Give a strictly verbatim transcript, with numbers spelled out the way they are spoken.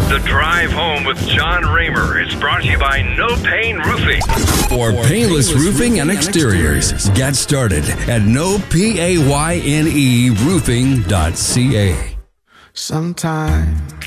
The Drive Home with John Raymer is brought to you by No Pain Roofing. For painless roofing and exteriors, get started at no p a y n e roofing dot c a. Sometimes